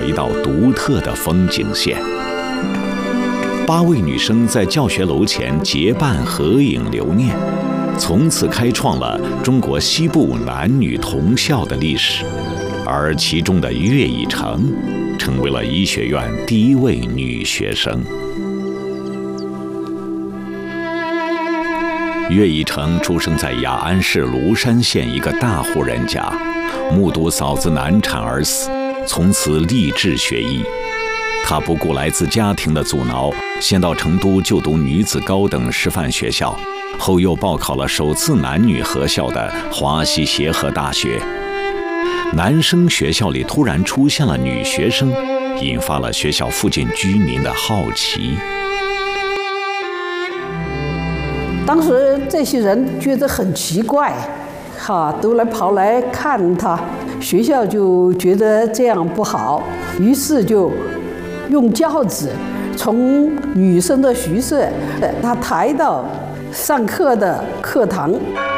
一道独特的风景线。8位女生在教学楼前结伴合影留念，从此开创了中国西部男女同校的历史。而其中的岳以诚成为了医学院第一位女学生。岳以诚出生在雅安市芦山县一个大户人家，目睹嫂子难产而死，从此立志学医。他不顾来自家庭的阻挠，先到成都就读女子高等师范学校，后又报考了首次男女合校的华西协和大学。男生学校里突然出现了女学生，引发了学校附近居民的好奇。 当时这些人觉得很奇怪，都跑来看他，学校就觉得这样不好，于是就用轿子从女生的宿舍，他抬到上课的课堂。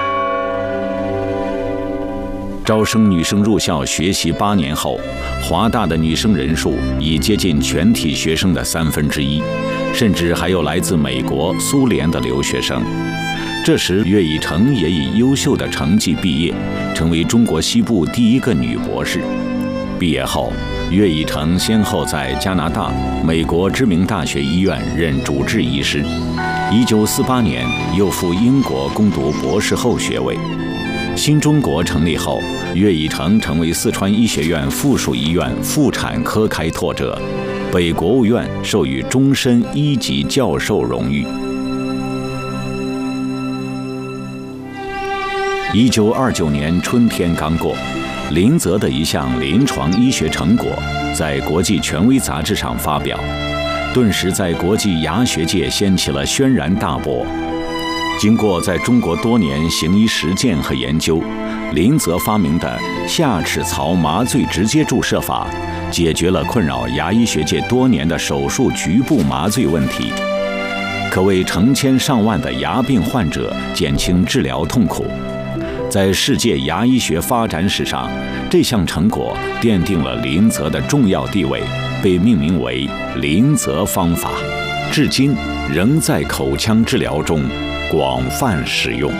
招生女生入校学习8年后，华大的女生人数已接近全体学生的1/3，甚至还有来自美国、苏联的留学生。这时，岳以诚也以优秀的成绩毕业，成为中国西部第一个女博士。毕业后，岳以诚先后在加拿大、美国知名大学医院任主治医师。1948年，又赴英国攻读博士后学位。新中国成立后，岳以诚成为四川医学院附属医院妇产科开拓者，被国务院授予终身1级教授荣誉。1929年春天刚过，林则的一项临床医学成果在国际权威杂志上发表，顿时在国际牙学界掀起了轩然大波。经过在中国多年行医实践和研究，林则发明的下齿槽麻醉直接注射法，解决了困扰牙医学界多年的手术局部麻醉问题，可为成千上万的牙病患者减轻治疗痛苦。在世界牙医学发展史上，这项成果奠定了林则的重要地位，被命名为林则方法，至今仍在口腔治疗中广泛使用。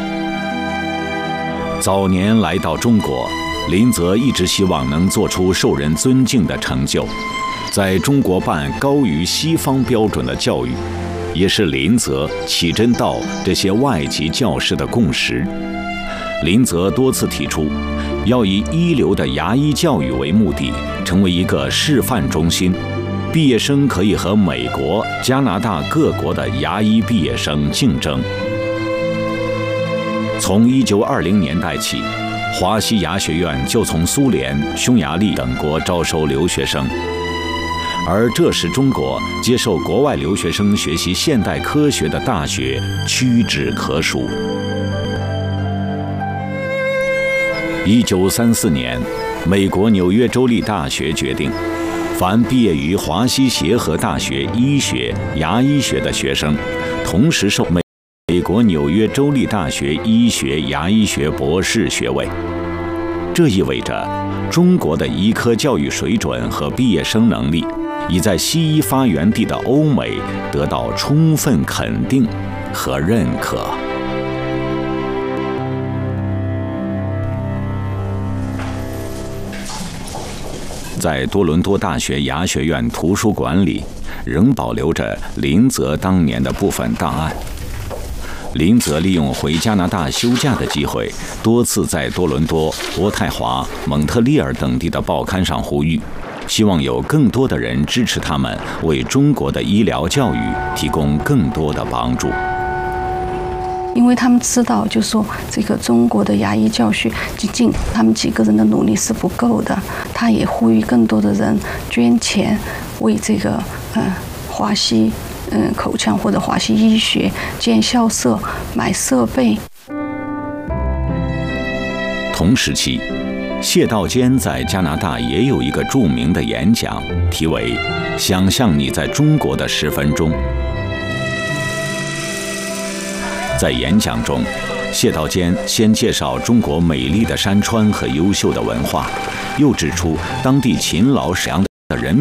早年来到中国，林则一直希望能做出受人尊敬的成就，在中国办高于西方标准的教育，也是林则启真道这些外籍教师的共识。林则多次提出，要以一流的牙医教育为目的，成为一个示范中心，毕业生可以和美国、加拿大各国的牙医毕业生竞争。从1920年代起，华西牙学院就从苏联、匈牙利等国招收留学生，而这时中国接受国外留学生学习现代科学的大学屈指可数。1934年，美国纽约州立大学决定，凡毕业于华西协和大学医学、牙医学的学生，同时受美国纽约州立大学医学、牙医学博士学位。这意味着，中国的医科教育水准和毕业生能力，已在西医发源地的欧美得到充分肯定和认可。在多伦多大学牙学院图书馆里，仍保留着林则当年的部分档案。林则利用回加拿大休假的机会，多次在多伦多、渥太华、蒙特利尔等地的报刊上呼吁，希望有更多的人支持他们，为中国的医疗教育提供更多的帮助。 因为他们知道，就说这个中国的牙医教学，仅仅他们几个人的努力是不够的。他也呼吁更多的人捐钱，为这个华西口腔或者华西医学建校舍、买设备。 同时期，谢道坚在加拿大也有一个著名的演讲，题为《想象你在中国的10分钟》。在演讲中，谢道坚先介绍中国美丽的山川和优秀的文化，又指出当地勤劳善良的人